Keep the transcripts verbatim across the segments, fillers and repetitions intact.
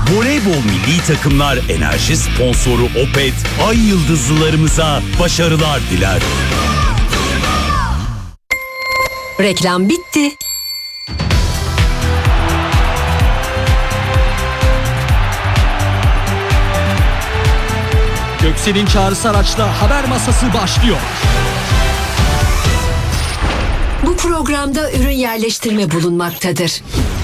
Voleybol milli takımlar enerji sponsoru Opet, ay yıldızlılarımıza başarılar diler. Reklam bitti. Göksel'in çağrısı araçla haber masası başlıyor. Bu programda ürün yerleştirme bulunmaktadır.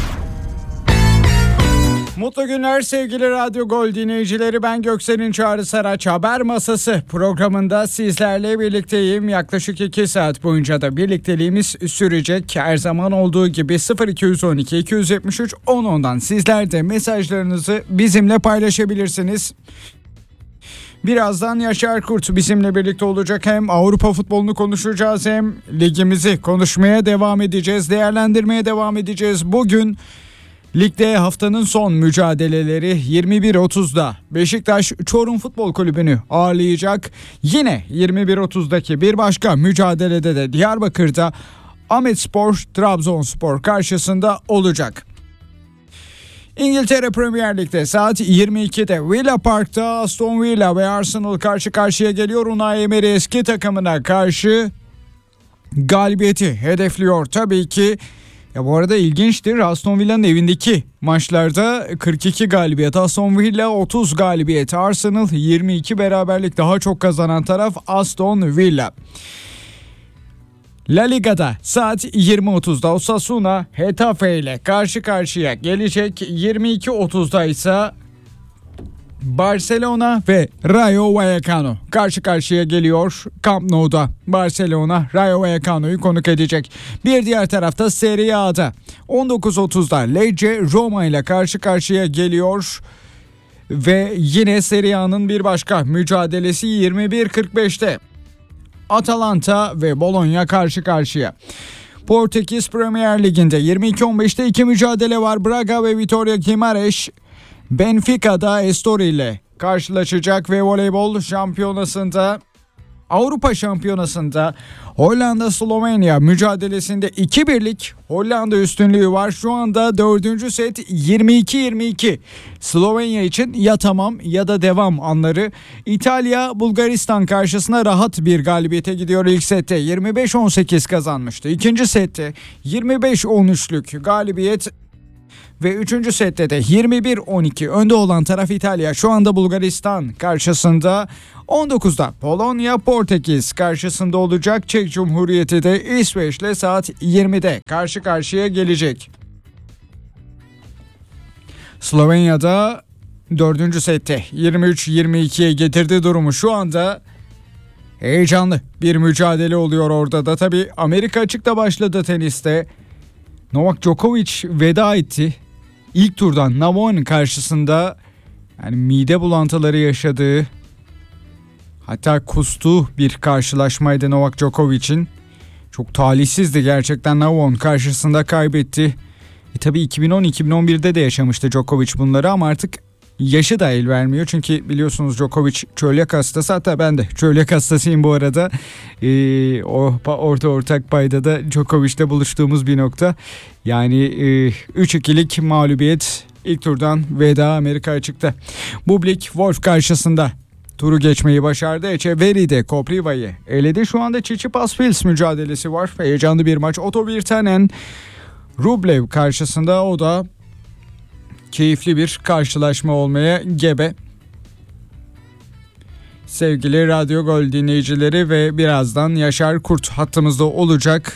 Mutlu günler sevgili Radyo Gol dinleyicileri. Ben Göksel'in Çağrı Saraç Haber Masası programında sizlerle birlikteyim. Yaklaşık iki saat boyunca da birlikteliğimiz sürecek. Her zaman olduğu gibi sıfır iki on iki iki yetmiş üç on ondan sizler de mesajlarınızı bizimle paylaşabilirsiniz. Birazdan Yaşar Kurt bizimle birlikte olacak. Hem Avrupa futbolunu konuşacağız hem ligimizi konuşmaya devam edeceğiz. Değerlendirmeye devam edeceğiz. Bugün ligde haftanın son mücadeleleri yirmi bir otuzda Beşiktaş Çorum Futbol Kulübü'nü ağırlayacak. Yine yirmi bir otuzdaki bir başka mücadelede de Diyarbakır'da Ahmetspor Trabzonspor karşısında olacak. İngiltere Premier Lig'de saat yirmi ikide Villa Park'ta Aston Villa ve Arsenal karşı karşıya geliyor. Unai Emery eski takımına karşı galibiyeti hedefliyor tabii ki. Ya bu arada ilginçtir, Aston Villa'nın evindeki maçlarda kırk iki galibiyet, Aston Villa otuz galibiyet, Arsenal yirmi iki beraberlik, daha çok kazanan taraf Aston Villa. La Liga'da saat yirmi otuzda Osasuna Getafe ile karşı karşıya gelecek. yirmi iki otuzda ise Barcelona ve Rayo Vallecano karşı karşıya geliyor. Camp Nou'da Barcelona Rayo Vallecano'yu konuk edecek. Bir diğer tarafta Serie A'da on dokuz otuzda Lecce Roma ile karşı karşıya geliyor. Ve yine Serie A'nın bir başka mücadelesi yirmi bir kırk beşte Atalanta ve Bologna karşı karşıya. Portekiz Premier Ligi'nde yirmi iki on beşte iki mücadele var. Braga ve Vitória Guimarães Benfica'da Estoril ile karşılaşacak ve voleybol şampiyonasında, Avrupa şampiyonasında Hollanda Slovenya mücadelesinde iki birlik Hollanda üstünlüğü var. Şu anda dördüncü set yirmi iki yirmi iki. Slovenya için ya tamam ya da devam anları. İtalya Bulgaristan karşısında rahat bir galibiyete gidiyor ilk sette. yirmi beş on sekiz kazanmıştı. İkinci sette yirmi beş on üçlük galibiyet. Ve üçüncü sette de yirmi bir on iki önde olan taraf İtalya. Şu anda Bulgaristan karşısında. on dokuzda Polonya Portekiz karşısında olacak. Çek Cumhuriyeti de İsveç'le saat yirmide karşı karşıya gelecek. Slovenya'da dördüncü sette yirmi üç yirmi ikiye getirdi durumu. Şu anda heyecanlı bir mücadele oluyor orada da. Tabii Amerika açıkta başladı teniste. Novak Djokovic veda etti. İlk turdan Navon karşısında yani mide bulantıları yaşadığı, hatta kustuğu bir karşılaşmaydı Novak Djokovic'in. Çok talihsizdi gerçekten, Navon karşısında kaybetti. E tabii iki bin on iki bin on birde de yaşamıştı Djokovic bunları ama artık yaşı da el vermiyor. Çünkü biliyorsunuz Djokovic çölyak hastası, hatta ben de çölyak hastasıyım bu arada. Ee, o orta ortak payda da Djokovic'le buluştuğumuz bir nokta. Yani e, üç ikilik mağlubiyet, ilk turdan veda Amerika açıkta. Bublik Wolf karşısında turu geçmeyi başardı. Echeverry de Kopriva'yı eledi. Şu anda Tsitsipas Fils mücadelesi var. Heyecanlı bir maç. Otto Virtanen Rublev karşısında, o da keyifli bir karşılaşma olmaya gebe. Sevgili Radyo Gol dinleyicileri ve birazdan Yaşar Kurt hattımızda olacak.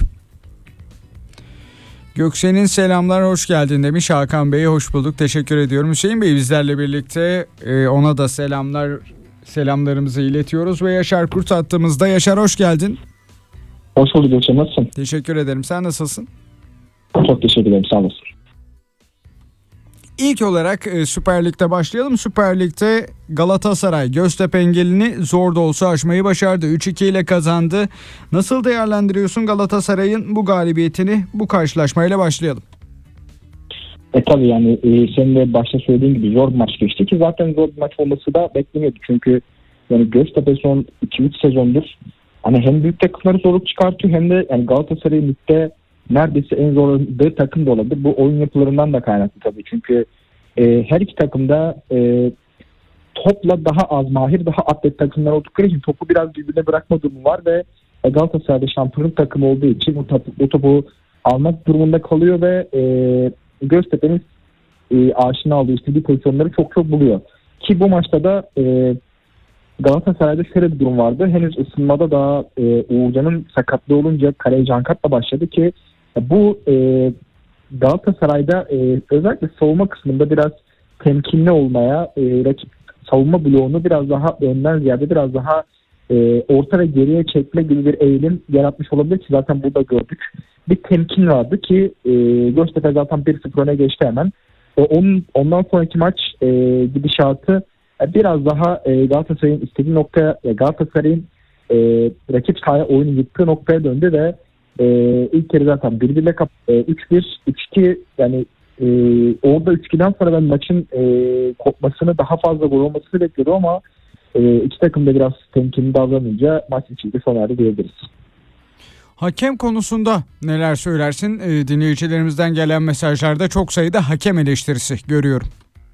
Göksel'in selamlar, hoş geldin demiş Hakan Bey. Hoş bulduk, teşekkür ediyorum. Hüseyin Bey bizlerle birlikte, ona da selamlar selamlarımızı iletiyoruz ve Yaşar Kurt hattımızda. Yaşar hoş geldin. Hoş bulduk Gökçe, nasılsın? Teşekkür ederim, sen nasılsın? Çok teşekkür ederim, sağ olasın. İlk olarak e, Süper Lig'de başlayalım. Süper Lig'de Galatasaray Göztepe engelini zor da olsa aşmayı başardı. üç iki ile kazandı. Nasıl değerlendiriyorsun Galatasaray'ın bu galibiyetini? Bu karşılaşmayla başlayalım. E tabii yani e, senin de başta söylediğin gibi zor bir maç geçti ki zaten zor bir maç olması da bekleniyordu. Çünkü yani Göztepe son iki üç sezondur hani hem büyük takımları zorluk çıkartıyor hem de yani Galatasaray'ın ligde neredeyse en zorladığı takım da olabilir. Bu oyun yapılarından da kaynaklı tabii. Çünkü e, her iki takımda e, topla daha az mahir, daha atlet takımlar oldukları için topu biraz birbirine bırakma durumu var ve Galatasaray'da şampiyonluk takımı olduğu için bu topu, bu topu almak durumunda kalıyor ve e, Göztepe'nin e, aşina olduğu istediği pozisyonları çok çok buluyor. Ki bu maçta da e, Galatasaray'da şöyle bir durum vardı. Henüz ısınmada da e, Uğurcan'ın sakatlığı olunca kaleye Cankat'la başladı ki bu e, Galatasaray'da e, özellikle savunma kısmında biraz temkinli olmaya, e, rakip savunma bloğunu biraz daha önden ziyade biraz daha e, orta ve geriye çekme gibi bir eğilim yaratmış olabilir ki zaten burada gördük. Bir temkin vardı ki e, Göztepe zaten bir sıfır öne geçti hemen. E, onun, ondan sonraki maç e, gidişatı e, biraz daha e, Galatasaray'ın istediği noktaya, e, Galatasaray'ın e, rakip sahaya oyunu yıktığı noktaya döndü ve e, ilk kere zaten bir birle kap e, üç bir, üç iki yani e, orada üç ikiden sonra ben maçın e, kopmasını daha fazla gol olmasını bekliyordum ama e, iki takım da biraz temkinli davranınca maç içinde sona erdi diyebiliriz. Hakem konusunda neler söylersin? E, dinleyicilerimizden gelen mesajlarda çok sayıda hakem eleştirisi görüyorum.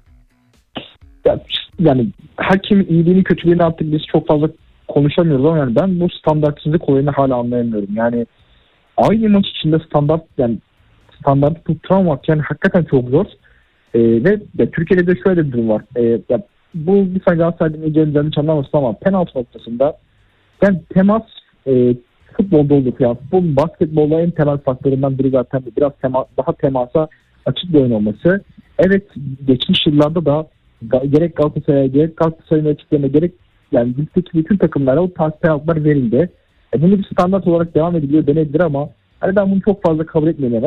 Yani hakim iyiliğini kötülüğünü artık biz çok fazla konuşamıyoruz ama yani ben bu standartsızlık olayını hala anlayamıyorum. Yani aynı maç içinde standart yani standartı tutturamamak yani hakikaten çok zor. Ee, ve ya, Türkiye'de de şöyle bir durum var. Ee, ya, bu bir tane Galatasaray dinleyicilerin yanlış anlamasın ama penaltı noktasında yani temas e, futbolda olur. Yani futbolun basketbolda en temel faktöründen biri zaten biraz tema, daha temasa açık bir oyun olması. Evet geçmiş yıllarda da gerek Galatasaray'a gerek Galatasaray'ın rakiplerine gerek yani ligdeki bütün takımlara o tarz penaltılar verildi. E bunu bir standart olarak devam ediliyor denebilir ama hani ben bunu çok fazla kabul etmiyorum.